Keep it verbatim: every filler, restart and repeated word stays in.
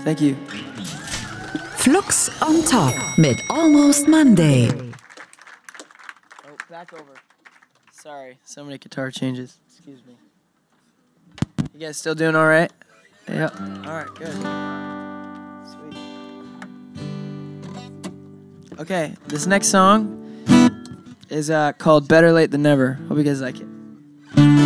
Thank you. Flux on Top mit Almost Monday. Oh, back over. Sorry, so many guitar changes. Excuse me. You guys still doing all right? Yeah. All right, good. Sweet. Okay, this next song is uh, called Better Late Than Never. Hope you guys like it.